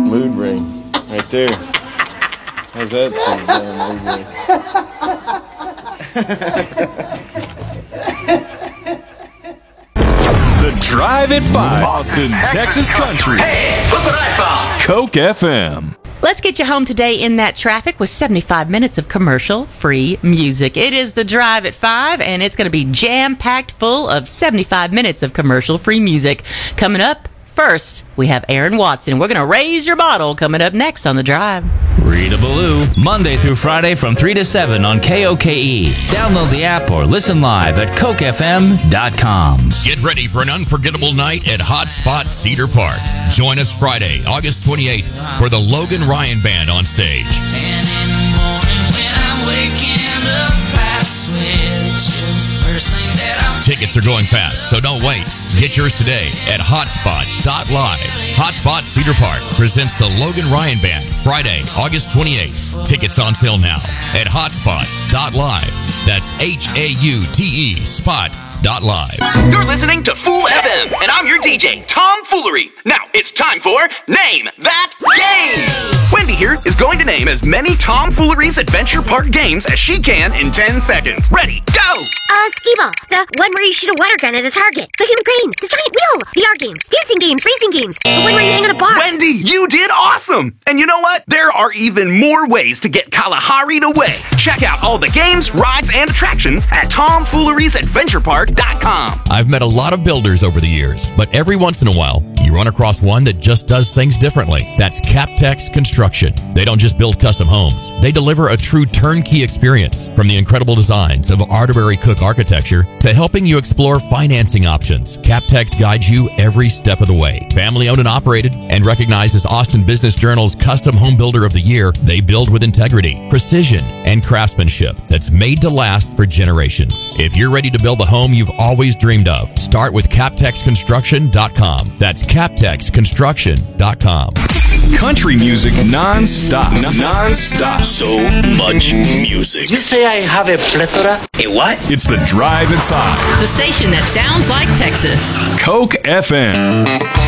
Mood ring. Right there. How's that for a mood ring? The Drive at 5, Austin, Texas Country. Hey, look what I found. Coke FM. Let's get you home today in that traffic with 75 minutes of commercial-free music. It is the Drive at 5, and it's going to be jam-packed full of 75 minutes of commercial-free music. Coming up first, we have Aaron Watson. We're going to raise your bottle coming up next on The Drive. Rita Ballou, Monday through Friday from 3 to 7 on KOKE. Download the app or listen live at CokeFM.com. Get ready for an unforgettable night at Hotspot Cedar Park. Join us Friday, August 28th for the Logan Ryan Band on stage. And in the morning when I'm waking up, I switch the first thing that I'm Tickets are going fast, so don't wait. Get yours today at hotspot.live. Hotspot Cedar Park presents the Logan Ryan Band Friday, August 28th. Tickets on sale now at hotspot.live. That's HAUTE spot.live. You're listening to Fool FM, and I'm your DJ, Tom Foolery. Now it's time for Name That Game. Wendy here is going to name as many Tom Foolery's Adventure Park games as she can in 10 seconds. Ready, go! Skee-Ball, the one where you shoot a water gun at a target, the human crane, the giant wheel, VR games, dancing games, racing games, the one where you hang on a bar. Wendy, you did awesome! And you know what? There are even more ways to get Kalahari away. Check out all the games, rides, and attractions at TomFoolery'sAdventurePark.com. I've met a lot of builders over the years, but every once in a while, you run across one that just does things differently. That's Captex Construction. They don't just build custom homes. They deliver a true turnkey experience, from the incredible designs of Arterbury Cook architecture to helping you explore financing options. Captex guides you every step of the way. Family owned and operated and recognized as Austin Business Journal's Custom Home Builder of the Year, they build with integrity, precision, and craftsmanship that's made to last for generations. If you're ready to build the home you've always dreamed of, start with CaptexConstruction.com. That's CaptexConstruction.com. Country music non-stop. Non-stop. So much music. You say I have a plethora? A what? It's the Drive at 5. The station that sounds like Texas. Coke FM.